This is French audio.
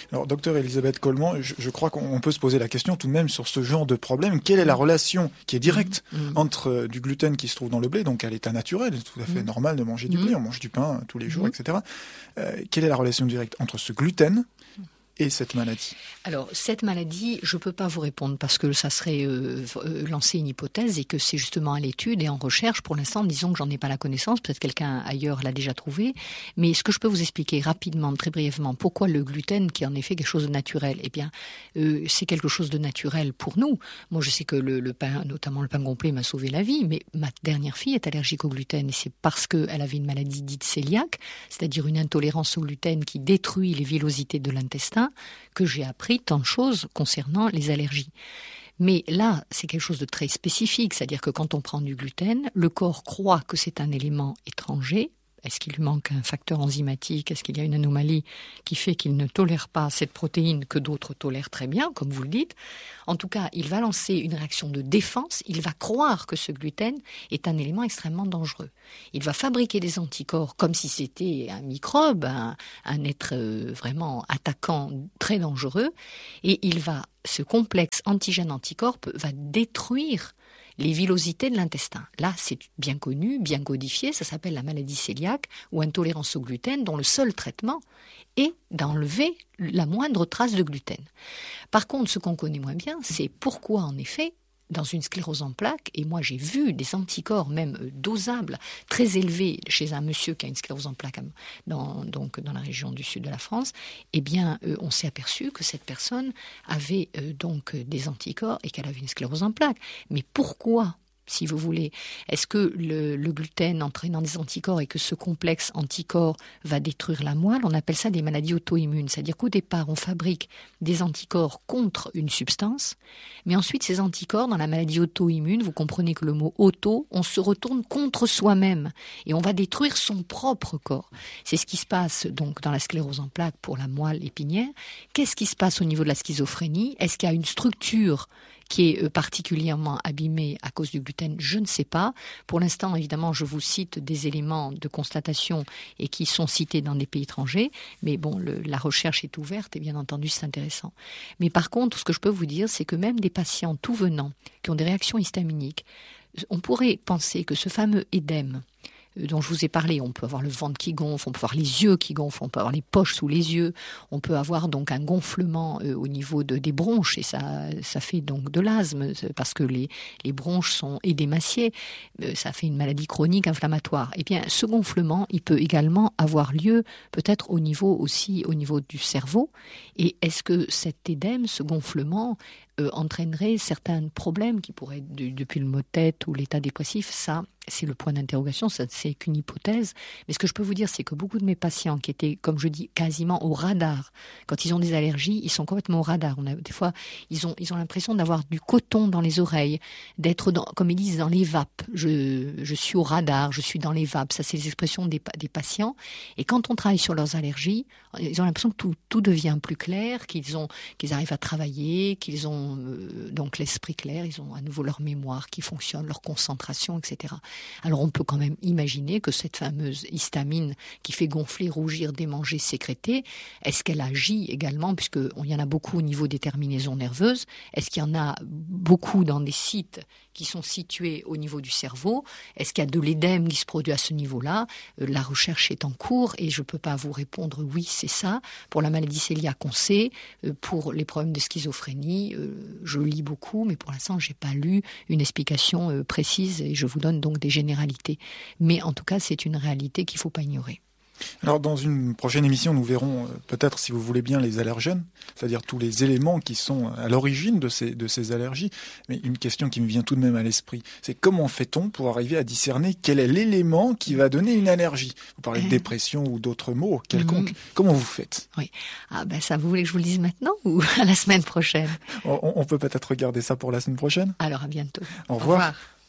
Alors, docteur Elisabeth Coleman, je crois qu'on peut se poser la question tout de même sur ce genre de problème. Quelle est la relation qui est directe entre du gluten qui se trouve dans le blé, donc à l'état naturel, c'est tout à fait normal de manger du blé, on mange du pain tous les jours, etc. Quelle est la relation directe entre ce gluten et cette maladie? Alors, cette maladie, je ne peux pas vous répondre parce que ça serait lancer une hypothèse et que c'est justement à l'étude et en recherche. Pour l'instant, disons que j'en ai pas la connaissance. Peut-être quelqu'un ailleurs l'a déjà trouvé. Mais ce que je peux vous expliquer rapidement, très brièvement, pourquoi le gluten, qui est en effet quelque chose de naturel, eh bien, c'est quelque chose de naturel pour nous. Moi, je sais que le pain, notamment le pain complet, m'a sauvé la vie. Mais ma dernière fille est allergique au gluten et c'est parce qu'elle avait une maladie dite cœliaque, c'est-à-dire une intolérance au gluten qui détruit les villosités de l'intestin, que j'ai appris tant de choses concernant les allergies. Mais là, c'est quelque chose de très spécifique, c'est-à-dire que quand on prend du gluten, le corps croit que c'est un élément étranger. Est-ce qu'il lui manque un facteur enzymatique? Est-ce qu'il y a une anomalie qui fait qu'il ne tolère pas cette protéine que d'autres tolèrent très bien, comme vous le dites? En tout cas, il va lancer une réaction de défense. Il va croire que ce gluten est un élément extrêmement dangereux. Il va fabriquer des anticorps comme si c'était un microbe, un être vraiment attaquant très dangereux. Et ce complexe antigène-anticorps va détruire les villosités de l'intestin. Là, c'est bien connu, bien codifié, ça s'appelle la maladie cœliaque ou intolérance au gluten, dont le seul traitement est d'enlever la moindre trace de gluten. Par contre, ce qu'on connaît moins bien, c'est pourquoi, en effet, dans une sclérose en plaques, et moi j'ai vu des anticorps même dosables, très élevés chez un monsieur qui a une sclérose en plaques dans la région du sud de la France, eh bien on s'est aperçu que cette personne avait donc des anticorps et qu'elle avait une sclérose en plaques. Mais pourquoi ? Si vous voulez, est-ce que le gluten entraînant des anticorps et que ce complexe anticorps va détruire la moelle? On appelle ça des maladies auto-immunes. C'est-à-dire qu'au départ, on fabrique des anticorps contre une substance, mais ensuite, ces anticorps, dans la maladie auto-immune, vous comprenez que le mot auto, on se retourne contre soi-même et on va détruire son propre corps. C'est ce qui se passe donc dans la sclérose en plaques pour la moelle épinière. Qu'est-ce qui se passe au niveau de la schizophrénie? Est-ce qu'il y a une structure qui est particulièrement abîmée à cause du gluten? Je ne sais pas. Pour l'instant, évidemment, je vous cite des éléments de constatation et qui sont cités dans des pays étrangers. Mais bon, la recherche est ouverte et bien entendu, c'est intéressant. Mais par contre, ce que je peux vous dire, c'est que même des patients tout venant qui ont des réactions histaminiques, on pourrait penser que ce fameux édème dont je vous ai parlé, on peut avoir le ventre qui gonfle, on peut avoir les yeux qui gonflent, on peut avoir les poches sous les yeux, on peut avoir donc un gonflement au niveau des bronches et ça fait donc de l'asthme parce que les bronches sont édémaciées, ça fait une maladie chronique inflammatoire. Et bien ce gonflement, il peut également avoir lieu peut-être au niveau du cerveau. Et est-ce que cet édème, ce gonflement entraînerait certains problèmes qui pourraient être depuis le maux de tête ou l'état dépressif? Ça, c'est le point d'interrogation, ça c'est qu'une hypothèse. Mais ce que je peux vous dire, c'est que beaucoup de mes patients qui étaient, comme je dis, quasiment au radar, quand ils ont des allergies, ils sont complètement au radar. Des fois, ils ont l'impression d'avoir du coton dans les oreilles, d'être, comme ils disent, dans les vapes. Je suis au radar, je suis dans les vapes. Ça, c'est les expressions des patients. Et quand on travaille sur leurs allergies, ils ont l'impression que tout devient plus clair, qu'ils arrivent à travailler, qu'ils ont donc l'esprit clair, ils ont à nouveau leur mémoire qui fonctionne, leur concentration, etc. Alors on peut quand même imaginer que cette fameuse histamine qui fait gonfler, rougir, démanger, sécréter, est-ce qu'elle agit également, puisqu'il y en a beaucoup au niveau des terminaisons nerveuses, est-ce qu'il y en a beaucoup dans des sites qui sont situés au niveau du cerveau? Est-ce qu'il y a de l'édème qui se produit à ce niveau-là? La recherche est en cours et je ne peux pas vous répondre oui, c'est ça. Pour la maladie cœliaque, on sait. Pour les problèmes de schizophrénie, je lis beaucoup, mais pour l'instant, je n'ai pas lu une explication précise et je vous donne donc des généralités. Mais en tout cas, c'est une réalité qu'il ne faut pas ignorer. Alors, dans une prochaine émission, nous verrons peut-être, si vous voulez bien, les allergènes, c'est-à-dire tous les éléments qui sont à l'origine de ces allergies. Mais une question qui me vient tout de même à l'esprit, c'est comment fait-on pour arriver à discerner quel est l'élément qui va donner une allergie? Vous parlez de dépression ou d'autres mots quelconques. Comment vous faites? Oui. Ça, vous voulez que je vous le dise maintenant ou à la semaine prochaine? On peut peut-être regarder ça pour la semaine prochaine. Alors, à bientôt. Au revoir.